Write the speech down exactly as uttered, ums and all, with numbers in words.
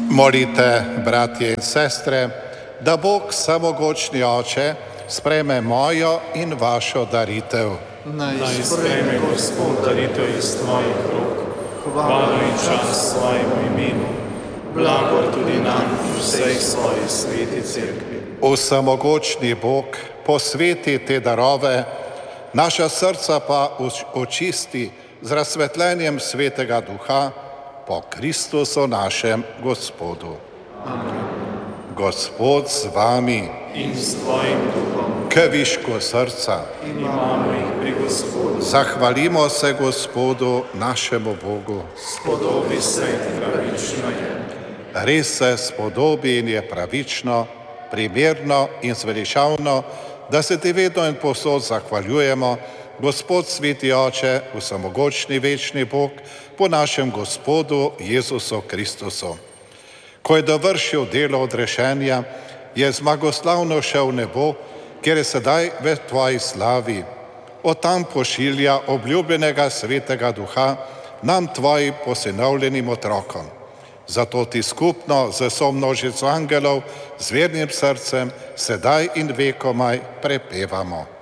Molite, bratje in sestre, da Bog samogočni Oče sprejme mojo in vašo daritev. Naj sprejme Gospod daritev iz tvojih rok, hvalo in čast svojemu imenu, blagor tudi nam in vsej svoji sveti cerkvi. O samogočni Bog, posveti te darove, naša srca pa očisti z razsvetljenjem Svetega Duha po Kristusu našem Gospodu. Amen. Gospod z vami In s tvojim duhom. K višku srca. Imamo jih pri Gospodu. Zahvalimo se Gospodu našemu Bogu. Spodobi se in pravično je. Res se spodobi in je pravično, primerno in zveličavno, da se ti vedno in povsod zahvaljujemo, Gospod sveti Oče, vsemogočni večni Bog, po našem Gospodu Jezusu Kristusu. Ko je dovršil delo odrešenja, je zmagoslavno šel v nebo, kjer je sedaj v tvoji slavi. Od tam pošilja obljubljenega Svetega Duha nam tvoji posinovljenim otrokom. Zato ti skupno z vso množico angelov, z vernim srcem, sedaj in vekomaj prepevamo.